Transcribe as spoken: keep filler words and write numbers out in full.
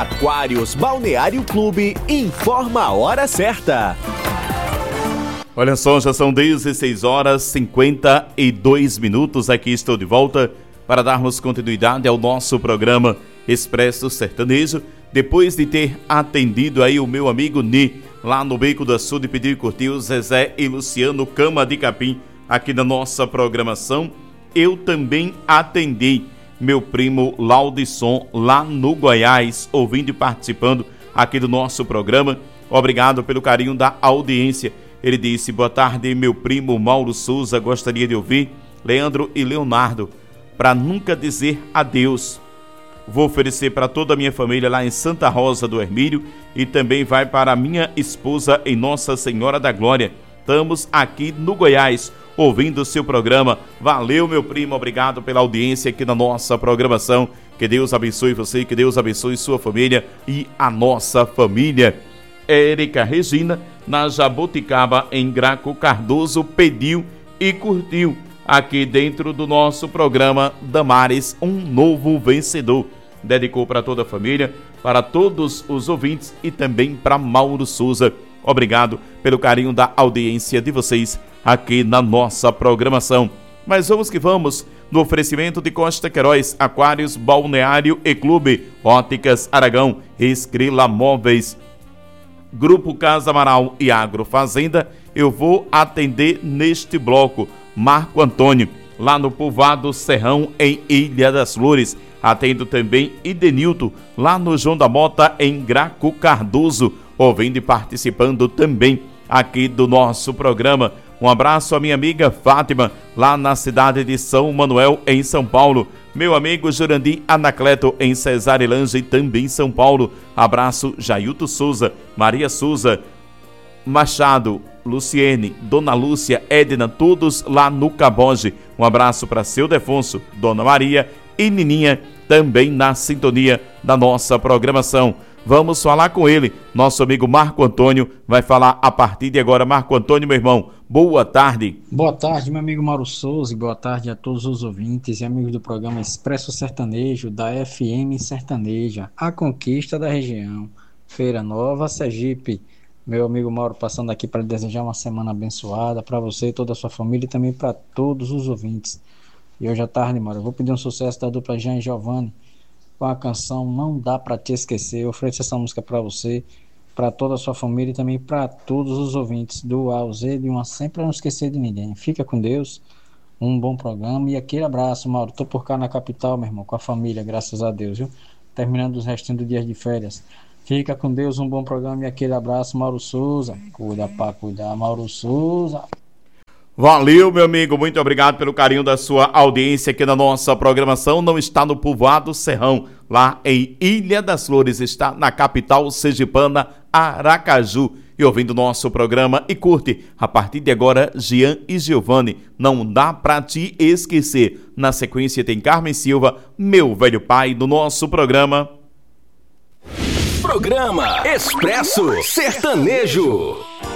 Aquários Balneário Clube informa a hora certa. Olha só, já são dezesseis horas e cinquenta e dois minutos. Aqui estou de volta para darmos continuidade ao nosso programa Expresso Sertanejo. Depois de ter atendido aí o meu amigo Ni, lá no Beco do Açude, pediu e curtiu Zezé e Luciano Cama de Capim, aqui na nossa programação. Eu também atendi meu primo Laudisson, lá no Goiás, ouvindo e participando aqui do nosso programa. Obrigado pelo carinho da audiência. Ele disse: boa tarde, meu primo Mauro Souza, gostaria de ouvir Leandro e Leonardo, para nunca dizer adeus. Vou oferecer para toda a minha família lá em Santa Rosa do Hermílio e também vai para a minha esposa em Nossa Senhora da Glória. Estamos aqui no Goiás, ouvindo o seu programa. Valeu, meu primo, obrigado pela audiência aqui na nossa programação. Que Deus abençoe você, que Deus abençoe sua família e a nossa família. Érica Regina, na Jaboticaba, em Graco Cardoso, pediu e curtiu aqui dentro do nosso programa Damares, um novo vencedor. Dedicou para toda a família, para todos os ouvintes e também para Mauro Souza. Obrigado pelo carinho da audiência de vocês aqui na nossa programação. Mas vamos que vamos, no oferecimento de Costa Queiroz, Aquários, Balneário e Clube, Óticas Aragão, Escrila Móveis, Grupo Casa Amaral e Agrofazenda. Eu vou atender neste bloco Marco Antônio, lá no Povoado Serrão, em Ilha das Flores. Atendo também Idenilton, lá no João da Mota, em Graco Cardoso, ouvindo e participando também aqui do nosso programa. Um abraço à minha amiga Fátima, lá na cidade de São Manuel, em São Paulo. Meu amigo Jurandir Anacleto, em Cesarelange, também em São Paulo. Abraço Jailton Souza, Maria Souza, Machado, Luciene, Dona Lúcia, Edna, todos lá no Caboge. Um abraço para seu Defonso, Dona Maria e Nininha, também na sintonia da nossa programação. Vamos falar com ele, nosso amigo Marco Antônio vai falar a partir de agora. Marco Antônio, meu irmão, boa tarde. Boa tarde, meu amigo Mauro Souza, e boa tarde a todos os ouvintes e amigos do programa Expresso Sertanejo, da F M Sertaneja, a conquista da região, Feira Nova, Sergipe. Meu amigo Mauro passando aqui para desejar uma semana abençoada para você e toda a sua família e também para todos os ouvintes. E hoje à tarde, Mauro, eu vou pedir um sucesso da dupla Jean e Giovanni com a canção Não Dá Pra Te Esquecer. Eu ofereço essa música para você, para toda a sua família e também para todos os ouvintes do A ao Z, de uma sempre não esquecer de ninguém. Fica com Deus, um bom programa e aquele abraço, Mauro. Tô por cá na capital, meu irmão, com a família, graças a Deus, viu? Terminando os restinhos do dia de férias. Fica com Deus, um bom programa e aquele abraço, Mauro Souza. Cuida pra cuidar, Mauro Souza. Valeu, meu amigo, muito obrigado pelo carinho da sua audiência aqui na nossa programação. Não está no Povoado Serrão, lá em Ilha das Flores, está na capital sergipana, Aracaju. E ouvindo nosso programa e curte, a partir de agora, Jean e Giovanni, Não Dá Pra Te Esquecer. Na sequência tem Carmen Silva, Meu Velho Pai, do nosso programa. Programa Expresso Sertanejo.